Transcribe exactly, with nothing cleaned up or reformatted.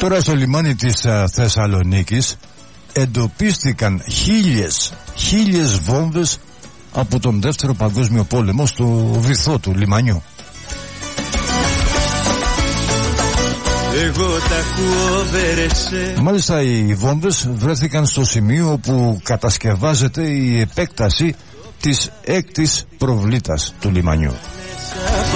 Τώρα στο λιμάνι της α, Θεσσαλονίκης εντοπίστηκαν χίλιες, χίλιες βόμβες από τον Δεύτερο Παγκόσμιο Πόλεμο στο βυθό του λιμανιού. Εγώ τα ακούω, βέρεσε. Μάλιστα οι βόμβες βρέθηκαν στο σημείο όπου κατασκευάζεται η επέκταση της έκτης προβλήτας του λιμανιού.